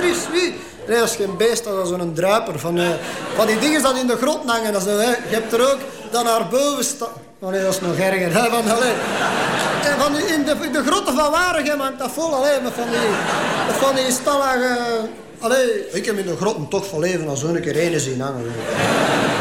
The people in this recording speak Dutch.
wie? Nee, dat is geen beest, dat is zo'n druiper. Van die dingen dat in de grot hangen. Dat is, je hebt er ook dat naar boven staat. Oh nee, dat is nog erger. Hè? In de grotten van Waregem hangt dat vol. Met van die stallige... ik heb in de grotten toch van leven als zo'n keer ene zien hangen.